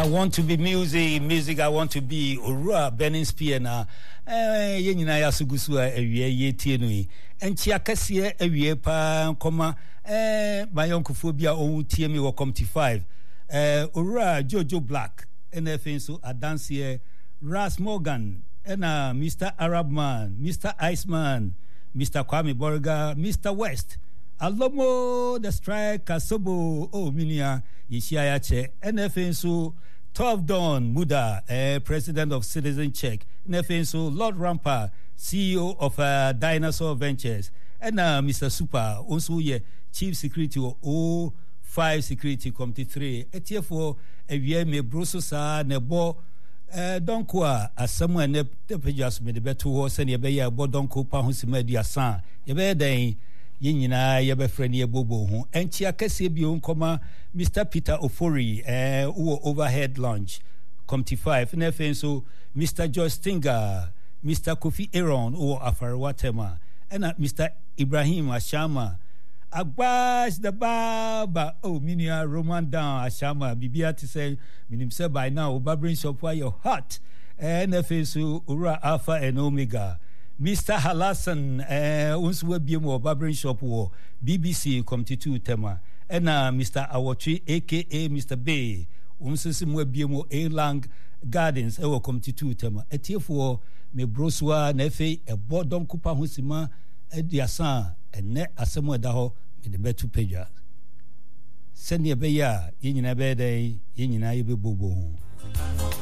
want to be music I want to be Ora Benin Spear na yenyina ya sugusu awie yetie no yi enchi akase awie pa koma mayonkofo bia owu tie mi wo committee 5 Ora Jojo Black NFN so adanse Ras Morgan na Mr Arab Man Mr Iceman Mr Kwame Borga Mr West Alomo the strike Kasobo minia yishia ya che NFN so 12 Don Muda president of Citizen Check NFN so Lord Rampa CEO of Dinosaur Ventures and Mr Super also ye chief security of 05 security committee 3 etiefo ewie me broso sa nebo donko a asamo ne tepejas me de beto ho se ne be ya bo donko pa ho sima di asan ye be den yinyina ye be frɛ ne bobo ho enchi akase bi on koma Mr Peter Ofori overhead lounge committee 5 na fen so Mr Joe Stinger Mr Kofi Aaron Afarwatema and Mr Ibrahim Ashama Agbas the Baba minia Roman down Ashama bibia to say minim say by now barbering shop why your hot and so Ura Alpha and Omega Mr Halasan uns we be more barbering shop war BBC committee 2 tema and Mr Awotri aka Mr Bay uns we be more A Lang Gardens committee 2 tema etiefo me broswa na fe bodon kupa hosima ediasan ene asemo da ho me de betu page send ye be ya yenyina be dey yenyina ye be bobo ho